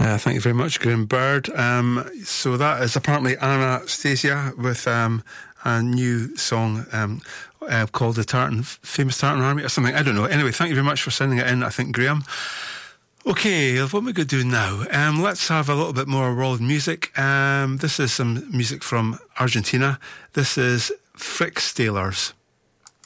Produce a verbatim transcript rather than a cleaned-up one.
Uh, thank you very much, Graham Bird. Um, so that is apparently Anastasia with um, a new song um, uh, called the Tartan, Famous Tartan Army or something. I don't know. Anyway, thank you very much for sending it in, I think, Graham. Okay, what are we going to do now? Um, let's have a little bit more world music. Um, this is some music from Argentina. This is Frick Stalers.